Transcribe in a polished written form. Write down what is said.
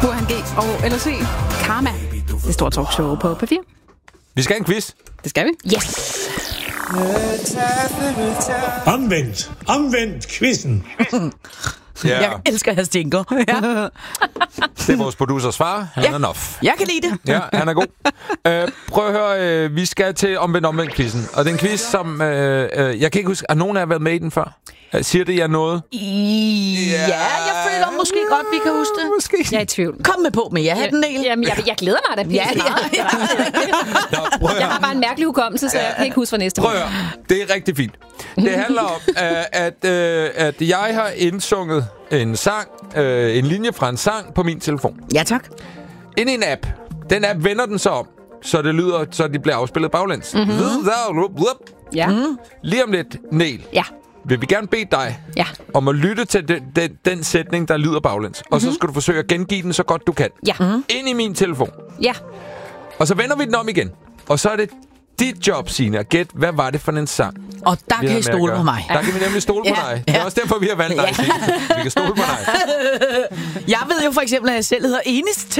Burhan G og LOC. Karma. Det store talkshow på P4. Vi skal have en quiz. Det skal vi. Yes! Omvendt quizzen. Ja. Jeg elsker hans jingle. Ja. Det er vores producers far. Han er enough. Jeg kan lide det. Ja, han er god. Prøv at høre, vi skal til omvendt quizzen. Og det er en quiz, som... jeg kan ikke huske, har nogen af jer været med i den før? Siger det jer noget? Ja, jeg føler måske godt, vi kan huske det. Måske. Jeg er i tvivl. Kom med på med jer, Niel. Jamen, jeg glæder mig da. Ja. Jeg har bare en mærkelig hukommelse, så jeg kan ikke huske for næste Prøv at høre. Det er rigtig fint. Det handler om, at jeg har indsunget en sang, en linje fra en sang på min telefon. Ja, tak. Ind i en app. Den app vender den så om, så det lyder, så det bliver afspillet baglæns. Ja. Lige om lidt, Niel. Ja. Vil vi gerne bede dig Ja. om at lytte til den sætning, der lyder baglæns. Og så skal du forsøge at gengive den så godt du kan. Ja. Ind i min telefon. Ja. Og så vender vi den om igen. Og så er det dit job, Signe, at gætte, hvad var det for en sang? Og der kan I stole på mig. Der kan vi nemlig stole på dig. Det er også derfor, vi har valgt dig, Signe. Vi kan stole på dig. Jeg ved jo for eksempel, at jeg selv hedder Enis